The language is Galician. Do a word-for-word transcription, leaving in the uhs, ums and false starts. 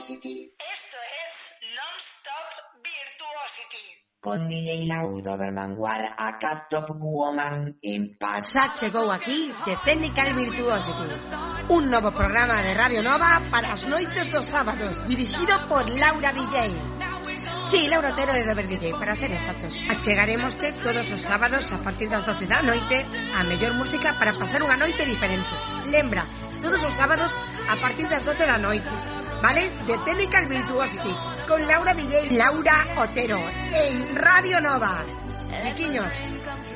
Virtuosity. Esto es Non-Stop Virtuosity. Con D J Lau, Doberman Wall, acá Top Woman in Paz. Chegou aquí The Technical Virtuosity, un novo programa de Radio Nova para as noites dos sábados, dirixido por Laura D J. Sí, Laura Otero de Dober D J, para ser exactos. Achegarémoste todos os sábados a partir das doce da noite a mellor música para pasar unha noite diferente. Lembra, todos os sábados a partir das doce da noite, vale? The Technical Virtuosity, con Laura D J, Laura Otero, en Radio Nova. Riquiños.